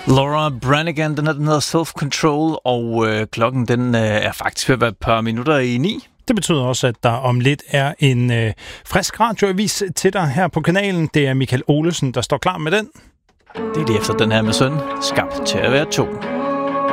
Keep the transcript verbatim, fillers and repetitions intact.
Laura Branigan, den her, den hedder Self-Control, og øh, klokken den øh, er faktisk ved at være et par minutter i ni. Det betyder også, at der om lidt er en øh, frisk radioavis til dig her på kanalen. Det er Michael Olesen, der står klar med den. Det er lige efter den her med søn. Skabt til at være to.